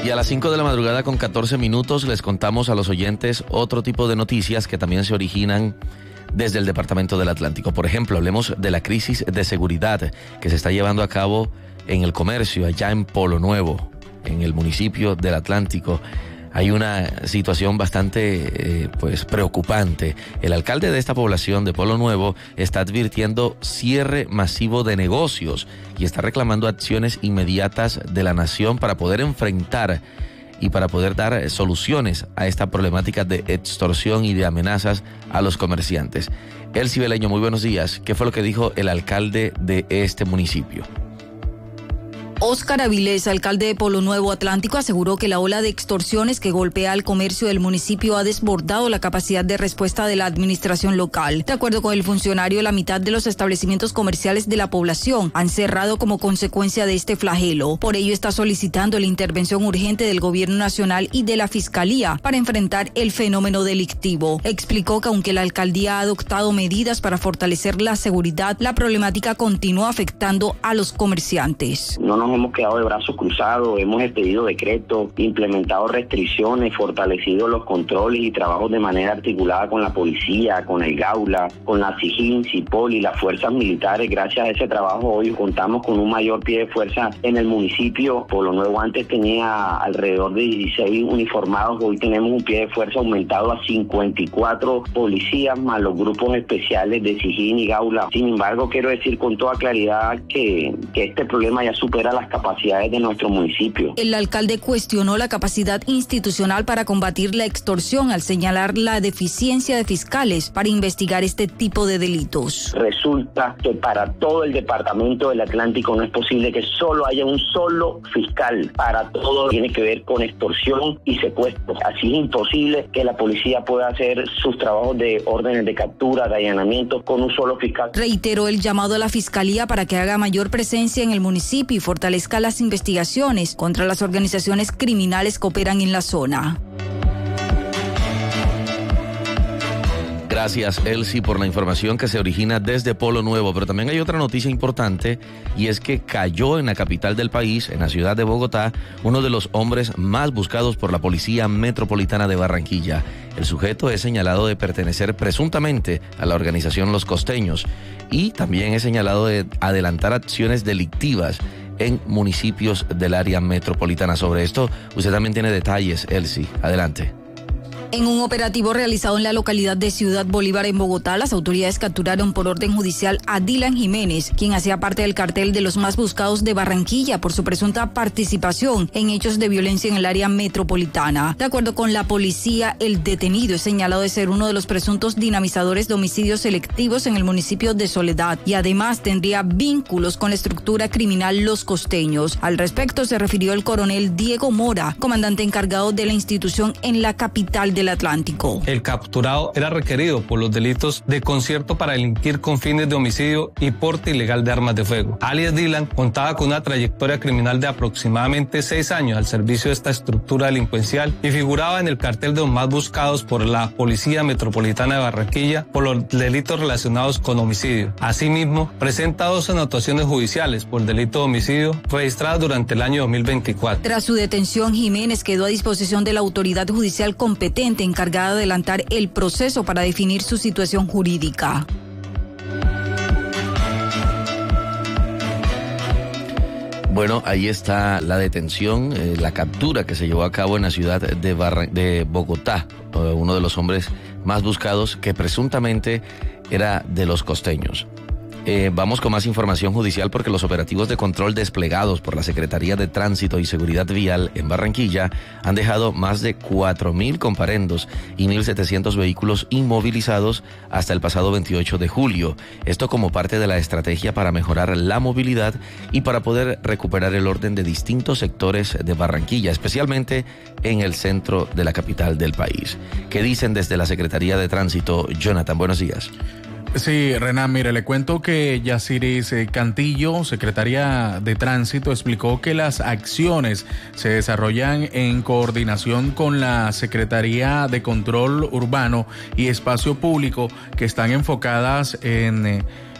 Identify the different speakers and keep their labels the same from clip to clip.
Speaker 1: Y a las 5 de la madrugada con 14 minutos les contamos a los oyentes otro tipo de noticias que también se originan desde el Departamento del Atlántico. Por ejemplo, hablemos de la crisis de seguridad que se está llevando a cabo en el comercio allá en Polo Nuevo, en el municipio del Atlántico. Hay una situación bastante preocupante. El alcalde de esta población de Polo Nuevo está advirtiendo cierre masivo de negocios y está reclamando acciones inmediatas de la nación para poder enfrentar y para poder dar soluciones a esta problemática de extorsión y de amenazas a los comerciantes. Elsie Beleño, muy buenos días. ¿Qué fue lo que dijo el alcalde de este municipio?
Speaker 2: Óscar Avilés, alcalde de Polo Nuevo Atlántico, aseguró que la ola de extorsiones que golpea al comercio del municipio ha desbordado la capacidad de respuesta de la administración local. De acuerdo con el funcionario, la mitad de los establecimientos comerciales de la población han cerrado como consecuencia de este flagelo. Por ello está solicitando la intervención urgente del gobierno nacional y de la fiscalía para enfrentar el fenómeno delictivo. Explicó que aunque la alcaldía ha adoptado medidas para fortalecer la seguridad, la problemática continúa afectando a los comerciantes.
Speaker 3: No nos hemos quedado de brazos cruzados, hemos expedido decretos, implementado restricciones, fortalecido los controles y trabajos de manera articulada con la policía, con el Gaula, con la SIJIN, CIPOL y las fuerzas militares. Gracias a ese trabajo hoy contamos con un mayor pie de fuerza en el municipio. Polo Nuevo antes tenía alrededor de 16 uniformados, hoy tenemos un pie de fuerza aumentado a 54 policías más los grupos especiales de SIJIN y Gaula. Sin embargo, quiero decir con toda claridad que este problema ya supera las capacidades de nuestro municipio.
Speaker 2: El alcalde cuestionó la capacidad institucional para combatir la extorsión al señalar la deficiencia de fiscales para investigar este tipo de delitos.
Speaker 3: Resulta que para todo el departamento del Atlántico no es posible que solo haya un solo fiscal para todo lo que tiene que ver con extorsión y secuestro. Así es imposible que la policía pueda hacer sus trabajos de órdenes de captura, de allanamiento con un solo fiscal.
Speaker 2: Reiteró el llamado a la fiscalía para que haga mayor presencia en el municipio y fortalezca las investigaciones contra las organizaciones criminales que operan en la zona.
Speaker 1: Gracias, Elsie, por la información que se origina desde Polo Nuevo. Pero también hay otra noticia importante y es que cayó en la capital del país, en la ciudad de Bogotá, uno de los hombres más buscados por la Policía Metropolitana de Barranquilla. El sujeto es señalado de pertenecer presuntamente a la organización Los Costeños y también es señalado de adelantar acciones delictivas en municipios del área metropolitana. Sobre esto, usted también tiene detalles, Elsie. Adelante.
Speaker 2: En un operativo realizado en la localidad de Ciudad Bolívar en Bogotá, las autoridades capturaron por orden judicial a Dylan Jiménez, quien hacía parte del cartel de los más buscados de Barranquilla por su presunta participación en hechos de violencia en el área metropolitana. De acuerdo con la policía, el detenido es señalado de ser uno de los presuntos dinamizadores de homicidios selectivos en el municipio de Soledad y además tendría vínculos con la estructura criminal Los Costeños. Al respecto se refirió el coronel Diego Mora, comandante encargado de la institución en la capital del Atlántico.
Speaker 4: El capturado era requerido por los delitos de concierto para delinquir con fines de homicidio y porte ilegal de armas de fuego. Alias Dylan contaba con una trayectoria criminal de aproximadamente 6 años al servicio de esta estructura delincuencial y figuraba en el cartel de los más buscados por la Policía Metropolitana de Barranquilla por los delitos relacionados con homicidio. Asimismo, presenta 2 anotaciones judiciales por delito de homicidio registradas durante el año 2024.
Speaker 2: Tras su detención, Jiménez quedó a disposición de la autoridad judicial competente encargada de adelantar el proceso para definir su situación jurídica.
Speaker 1: Bueno, ahí está la detención, la captura que se llevó a cabo en la ciudad de Bogotá, uno de los hombres más buscados que presuntamente era de Los Costeños. Vamos con más información judicial porque los operativos de control desplegados por la Secretaría de Tránsito y Seguridad Vial en Barranquilla han dejado más de 4.000 comparendos y 1.700 vehículos inmovilizados hasta el pasado 28 de julio. Esto como parte de la estrategia para mejorar la movilidad y para poder recuperar el orden de distintos sectores de Barranquilla, especialmente en el centro de la capital del país. ¿Qué dicen desde la Secretaría de Tránsito? Jonathan, buenos días.
Speaker 5: Sí, Renan, mire, le cuento que Yaciris Cantillo, secretaria de Tránsito, explicó que las acciones se desarrollan en coordinación con la Secretaría de Control Urbano y Espacio Público, que están enfocadas en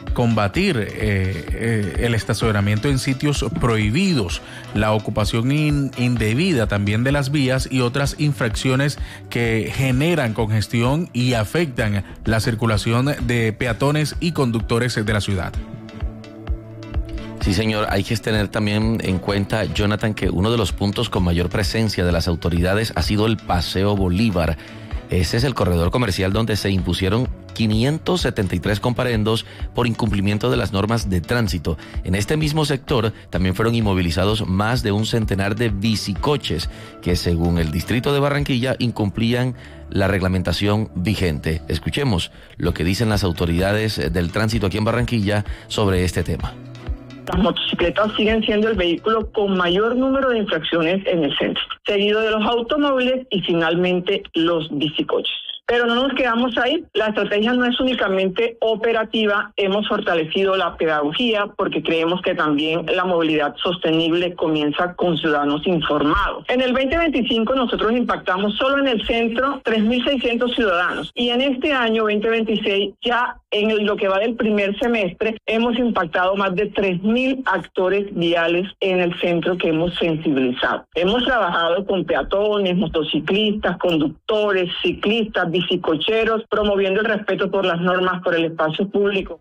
Speaker 5: combatir el estacionamiento en sitios prohibidos, la ocupación indebida también de las vías y otras infracciones que generan congestión y afectan la circulación de peatones y conductores de la ciudad.
Speaker 1: Sí, señor, hay que tener también en cuenta, Jonathan, que uno de los puntos con mayor presencia de las autoridades ha sido el Paseo Bolívar. Ese es el corredor comercial donde se impusieron 573 comparendos por incumplimiento de las normas de tránsito. En este mismo sector también fueron inmovilizados más de un centenar de bicicoches que, según el distrito de Barranquilla, incumplían la reglamentación vigente. Escuchemos lo que dicen las autoridades del tránsito aquí en Barranquilla sobre este tema.
Speaker 6: Las motocicletas siguen siendo el vehículo con mayor número de infracciones en el centro, seguido de los automóviles y finalmente los bicicoches. Pero no nos quedamos ahí. La estrategia no es únicamente operativa. Hemos fortalecido la pedagogía porque creemos que también la movilidad sostenible comienza con ciudadanos informados. En el 2025 nosotros impactamos solo en el centro 3.600 ciudadanos y en este año 2026 ya en lo que va del primer semestre hemos impactado más de 3.000 actores viales en el centro que hemos sensibilizado. Hemos trabajado con peatones, motociclistas, conductores, ciclistas, bicicocheros, promoviendo el respeto por las normas por el espacio público.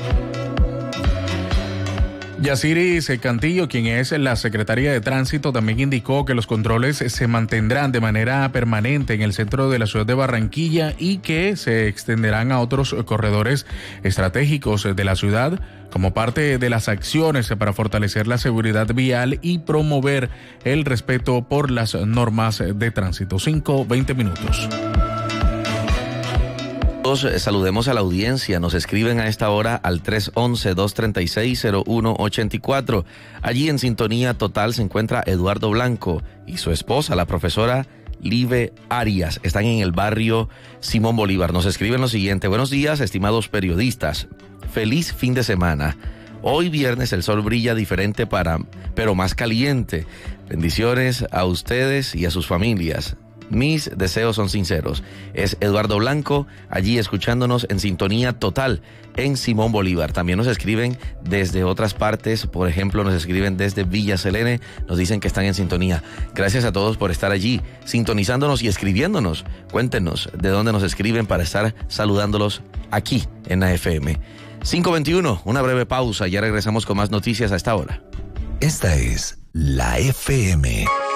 Speaker 5: Yasiris Cantillo, quien es la secretaria de Tránsito, también indicó que los controles se mantendrán de manera permanente en el centro de la ciudad de Barranquilla y que se extenderán a otros corredores estratégicos de la ciudad como parte de las acciones para fortalecer la seguridad vial y promover el respeto por las normas de tránsito. 5:20 minutos.
Speaker 1: Saludemos a la audiencia, nos escriben a esta hora al 311-236-0184. Allí en sintonía total se encuentra Eduardo Blanco y su esposa, la profesora Live Arias. Están en el barrio Simón Bolívar. Nos escriben lo siguiente: buenos días, estimados periodistas. Feliz fin de semana. Hoy viernes el sol brilla diferente pero más caliente. Bendiciones a ustedes y a sus familias. Mis deseos son sinceros. Es Eduardo Blanco, allí escuchándonos en sintonía total en Simón Bolívar. También nos escriben desde otras partes, por ejemplo, nos escriben desde Villa Selene, nos dicen que están en sintonía. Gracias a todos por estar allí, sintonizándonos y escribiéndonos. Cuéntenos de dónde nos escriben para estar saludándolos aquí en la FM. 5:21, una breve pausa, ya regresamos con más noticias a esta hora.
Speaker 7: Esta es la FM.